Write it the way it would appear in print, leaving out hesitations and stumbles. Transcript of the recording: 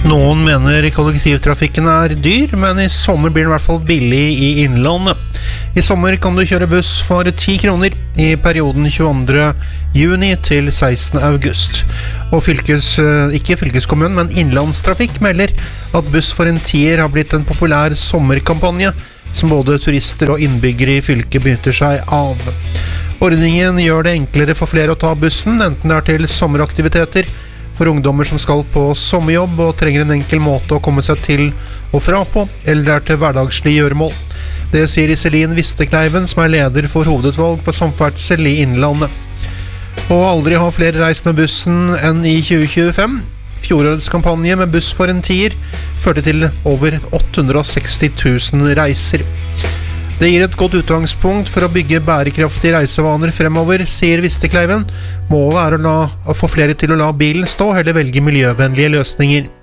Noen mener kollektivtrafikken dyr, men i sommer blir den I hvert fall billig I Innlandet. I sommer kan du kjøre buss for 10 kroner I perioden 22. juni til 16. august. Og ikke fylkeskommunen, men Innlandstrafikk melder at buss for en 10er har blitt en populær sommerkampanje, som både turister og innbyggere I fylket benytter seg av. Ordningen gjør det enklere for flere å ta bussen, enten det til sommeraktiviteter, for ungdommer som skal på sommerjobb og trenger en enkel måte å komme seg til og fra på, eller til hverdagslig gjøremål. Det sier Iselin Vistekleiven, som leder for hovedutvalg for samferdsel I Innlandet. Og aldri har flere reist med bussen enn I 2025. Fjorårets kampanje med buss for en 10er førte til over 860 000 reiser. Det gir et godt utgangspunkt for å bygge bærekraftige reisevaner fremover, sier Vistekleiven. Målet å få flere til å la bilen stå, eller velge miljøvennlige løsninger.